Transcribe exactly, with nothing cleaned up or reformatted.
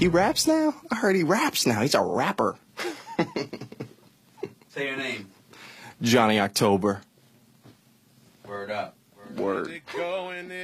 He raps now? I heard he raps now. He's a rapper. Say your name. Johnny October. Word up. Word.